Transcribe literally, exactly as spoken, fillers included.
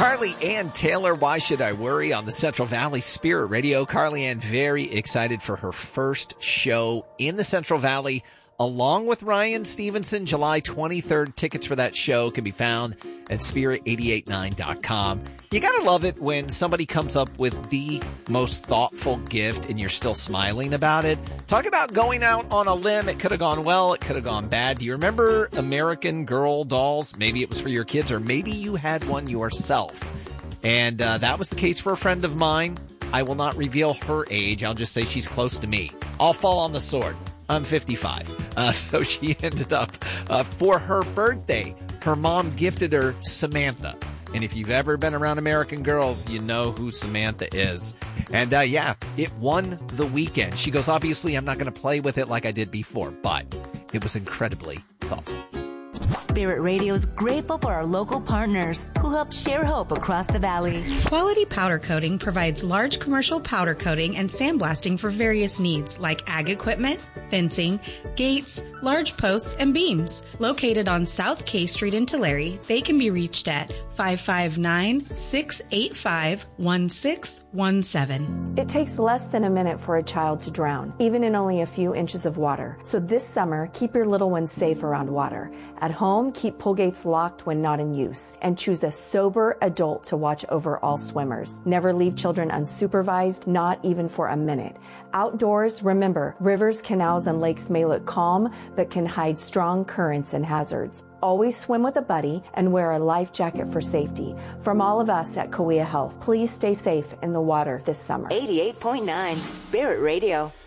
Carly Ann Taylor, Why Should I Worry, on the Central Valley Spirit Radio. Carly Ann very excited for her first show in the Central Valley, along with Ryan Stevenson, July twenty-third. Tickets for that show can be found at spirit eight eight nine dot com. You gotta love it when somebody comes up with the most thoughtful gift and you're still smiling about it. Talk about going out on a limb. It could have gone well. It could have gone bad. Do you remember American Girl dolls? Maybe it was for your kids, or maybe you had one yourself. And uh, that was the case for a friend of mine. I will not reveal her age. I'll just say she's close to me. I'll fall on the sword. I'm fifty-five. Uh, so she ended up, uh, for her birthday, her mom gifted her Samantha. And if you've ever been around American Girls, you know who Samantha is. And, uh, yeah, it won the weekend. She goes, obviously, I'm not going to play with it like I did before, but it was incredibly thoughtful. Spirit Radio is grateful for our local partners who help share hope across the valley. Quality Powder Coating provides large commercial powder coating and sandblasting for various needs like ag equipment, fencing, gates, large posts, and beams. Located on South K Street in Tulare, they can be reached at five five nine, six eight five, one six one seven. It takes less than a minute for a child to drown, even in only a few inches of water. So this summer, keep your little ones safe around water. At home, keep pool gates locked when not in use, and choose a sober adult to watch over all swimmers. Never leave children unsupervised, not even for a minute. Outdoors, remember, rivers, canals, and lakes may look calm, but can hide strong currents and hazards. Always swim with a buddy and wear a life jacket for safety. From all of us at Cahuilla Health, please stay safe in the water this summer. eighty-eight point nine Spirit Radio.